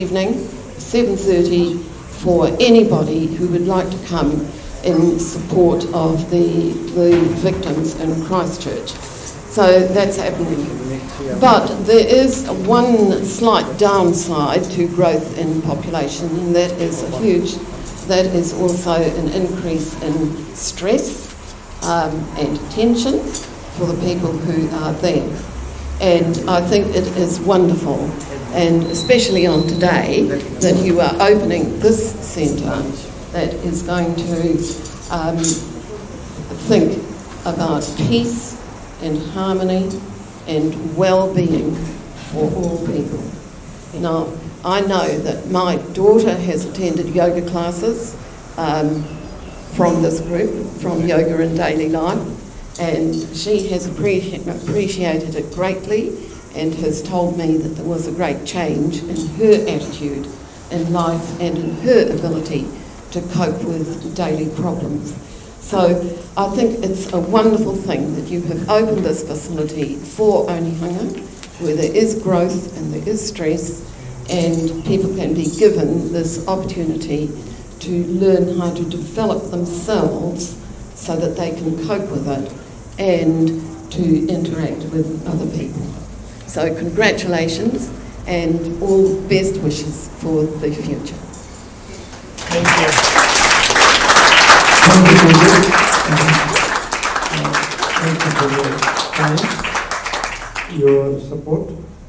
Evening, 7:30, for anybody who would like to come in support of the victims in Christchurch. So that's happening. But there is one slight downside to growth in population, and that is also an increase in stress and tension for the people who are there. And I think it is wonderful, and especially on today, that you are opening this centre that is going to think about peace and harmony and well-being for all people. Now, I know that my daughter has attended yoga classes from this group, from Yoga in Daily Life, and she has appreciated it greatly and has told me that there was a great change in her attitude in life and in her ability to cope with daily problems. So I think it's a wonderful thing that you have opened this facility for Onehunga, where there is growth and there is stress, and people can be given this opportunity to learn how to develop themselves so that they can cope with it and to interact with other people. So congratulations and all best wishes for the future. Thank you. Thank you, thank you for your time, your support.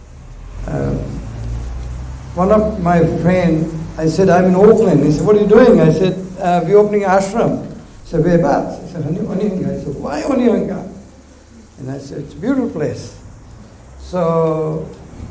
One of my friends, I said, I'm in Auckland. He said, what are you doing? I said, we're opening ashram. He said, whereabouts? He said, Onehunga. I said, why Onehunga? And I said, it's a beautiful place. So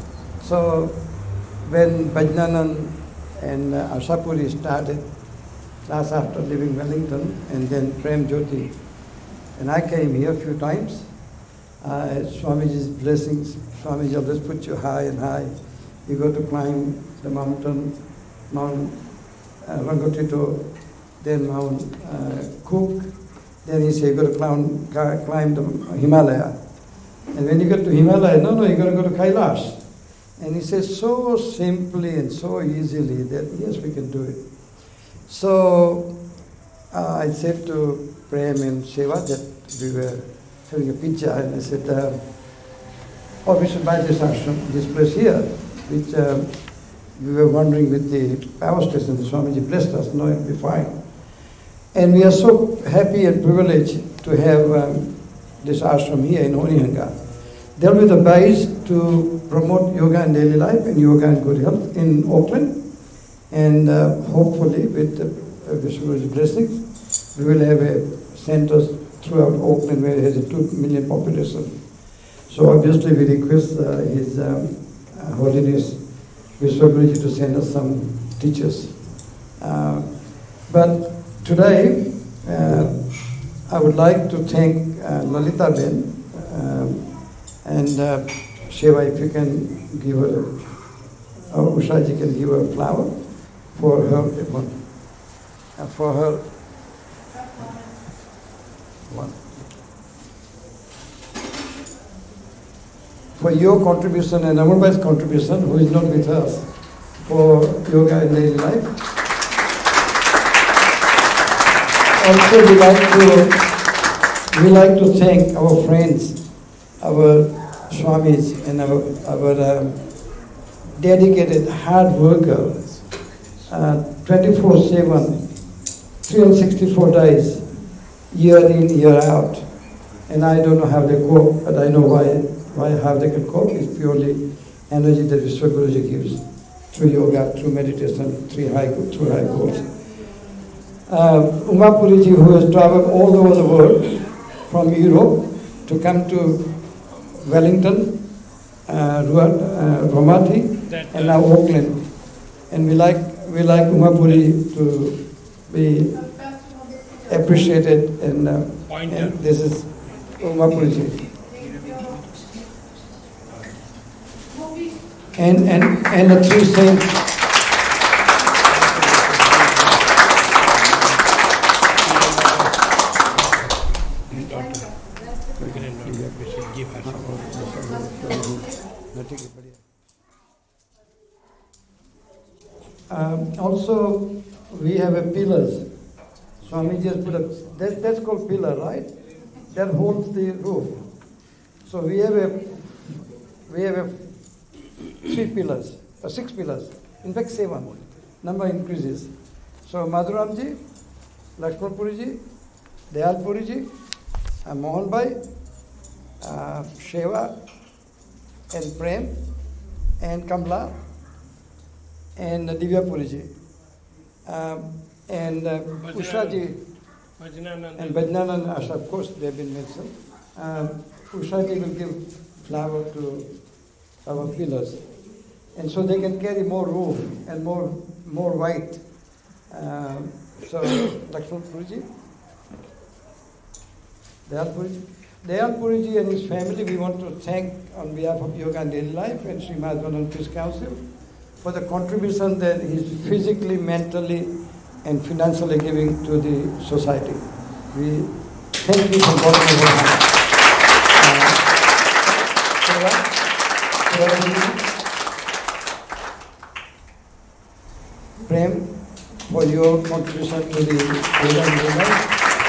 when Bajnanan and Ashapuri started, class after leaving Wellington, and then Prem Jyoti, and I came here a few times. Swamiji's blessings, Swamiji always put you high and high. You go to climb the mountain, Mount Rangotito, then Mount Cook, then he said you got to climb the Himalaya. And when you get to Himalaya, no, you got to go to Kailash. And he says so simply and so easily that yes, we can do it. So I said to Prem and Shiva that we were having a pizza, and I said, we should buy this ashram, this place here, which we were wondering with the power station, the Swamiji blessed us, no, it'll be fine. And we are so happy and privileged to have this ashram here in Onehunga. There will be the base to promote yoga in daily life and yoga and good health in Auckland. And hopefully with Vishwaguru's blessings, we will have a centre throughout Auckland where it has a 2 million population. So obviously we request His Holiness Vishwaguruji to send us some teachers. But today, I would like to thank Lalita Ben and Shiva, if you can give her, or Ushaji can give her a flower for her one. For your contribution and Amarbai's contribution, who is not with us, for yoga in daily life. Also, we like to thank our friends, our Swamis, and our dedicated hard workers, 24/7, 364 days, year in, year out. And I don't know how they cope, but I know how they can cope. It's purely energy that Vishwaguruji gives through yoga, through meditation, through high goals. Umapuriji, who has traveled all over the world from Europe to come to Wellington, Ramati, and now Auckland. And we like Umapuri to be appreciated, and this is Umapuriji. And the three saints. Also, we have a pillars. Swami just put a, that's called pillar, right? That holds the roof. So we have a 3 pillars, or 6 pillars. In fact, 7. Number increases. So Madhuramji, Lakshman Puriji, Dayal Puriji, Mohan Bhai, Sheva, and Prem, and Kamla, and Divya Puriji, and Ushaji, and Bajnanan and Asha, of course, they have been mentioned. Ushaji will give flower to our pillars, and so they can carry more roof and more weight. So, Lakshman Puriji, Dayal Puriji and his family, we want to thank on behalf of Yoga and Daily Life and Sri Madhavan Peace Council for the contribution that he's physically, mentally, and financially giving to the society. We thank you from bottom of our heart. Prem, for your contribution to the Yoga and Daily Life.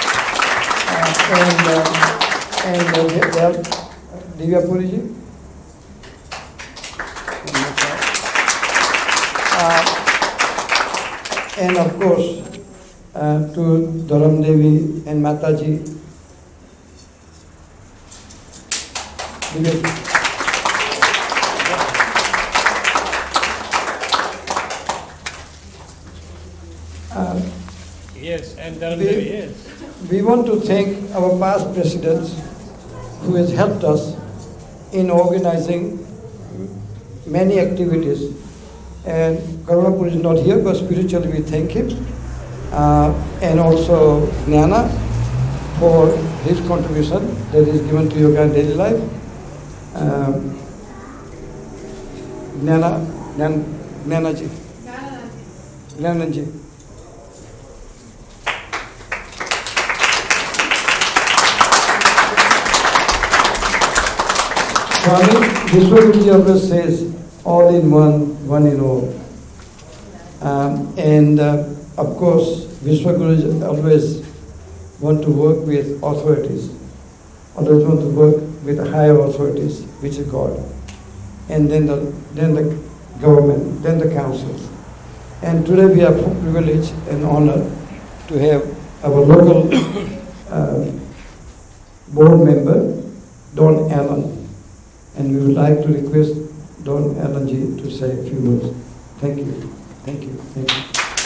And Divya Puriji. And of course, to Dharam Devi and Mataji. Yes, and Dharam Devi, yes. We want to thank our past presidents who has helped us in organizing many activities. And Karunapur is not here, but spiritually we thank him. And also Jnana for his contribution that is given to Yoga and Daily Life. Jnanaji. Swami Vishwaguruji always says, all in one in all. And of course, Vishwaguruji always want to work with authorities, always want to work with higher authorities, which is God. And then the government, then the councils. And today we are privileged and honored to have our local board member, Don Allen. And we would like to request Don Allen Ji to say a few words. Thank you. Thank you. Thank you.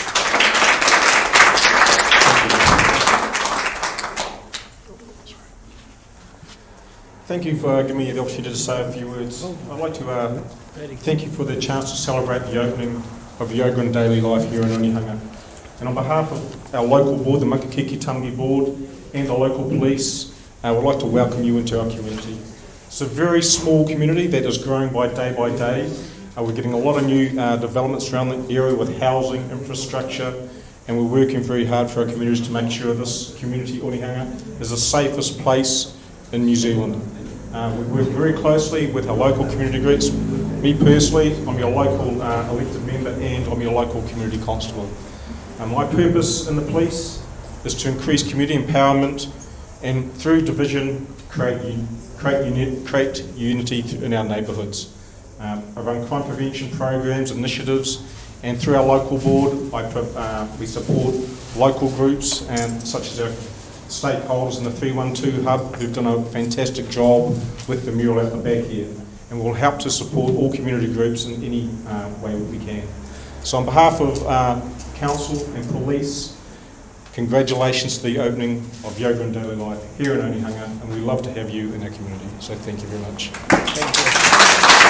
Thank you for giving me the opportunity to say a few words. I'd like to thank you for the chance to celebrate the opening of Yoga and Daily Life here in Onehunga. And on behalf of our local board, the Makakiki Tangi board, and the local police, I would like to welcome you into our community. It's a very small community that is growing by day. We're getting a lot of new developments around the area with housing, infrastructure, and we're working very hard for our communities to make sure this community, Onehunga, is the safest place in New Zealand. We work very closely with our local community groups. Me personally, I'm your local elected member and I'm your local community constable. My purpose in the police is to increase community empowerment and through division create unity in our neighbourhoods. I run crime prevention programs, initiatives, and through our local board, we support local groups such as our stakeholders in the 312 Hub who've done a fantastic job with the mural out the back here, and we'll help to support all community groups in any way we can. So on behalf of Council and Police, congratulations to the opening of Yoga and Daily Life here in Onehunga, and we love to have you in our community. So thank you very much. Thank you.